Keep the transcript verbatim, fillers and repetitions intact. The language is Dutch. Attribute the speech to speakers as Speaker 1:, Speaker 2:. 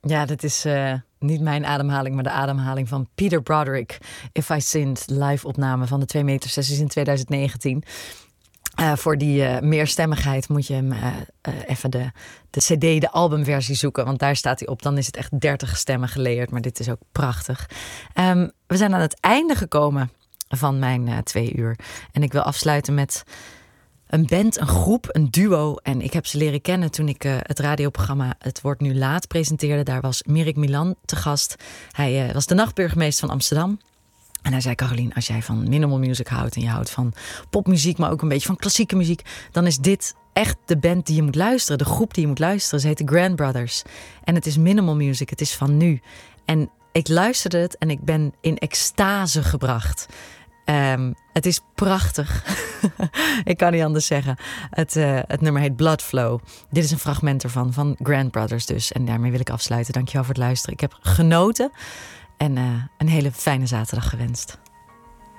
Speaker 1: Ja, dat is uh, niet mijn ademhaling, maar de ademhaling van Peter Broderick. If I Sinned, live opname van de twee meter sessies in twintig negentien. Uh, voor die uh, meerstemmigheid moet je hem uh, uh, even de, de cd, de albumversie zoeken. Want daar staat hij op. Dan is het echt dertig stemmen geleerd. Maar dit is ook prachtig. Um, we zijn aan het einde gekomen van mijn uh, twee uur. En ik wil afsluiten met een band, een groep, een duo. En ik heb ze leren kennen toen ik uh, het radioprogramma Het Wordt Nu Laat presenteerde. Daar was Mirik Milan te gast. Hij uh, was de nachtburgemeester van Amsterdam. En hij zei, Carolien, als jij van minimal music houdt en je houdt van popmuziek, maar ook een beetje van klassieke muziek, dan is dit echt de band die je moet luisteren, de groep die je moet luisteren. Ze heet de Grand Brothers. En het is minimal music, het is van nu. En ik luisterde het en ik ben in extase gebracht. Um, het is prachtig. Ik kan niet anders zeggen. Het, uh, het nummer heet Blood Flow. Dit is een fragment ervan, van Grand Brothers dus. En daarmee wil ik afsluiten. Dankjewel voor het luisteren. Ik heb genoten. En uh, een hele fijne zaterdag gewenst.